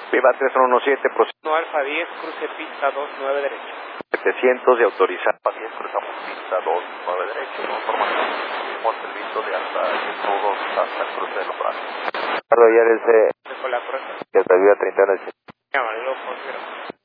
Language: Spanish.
Viva 317, No, Alfa 10, cruce pista 2, 9 derecho. 700 de autorizar. Alfa 10, cruzamos pista 2, 9 derecho. Información. Seguimos el visto de hasta todos hasta el cruce de los brazos. Ricardo Ayer, Con la prueba. que hasta Viva 30 en el Llámalo, por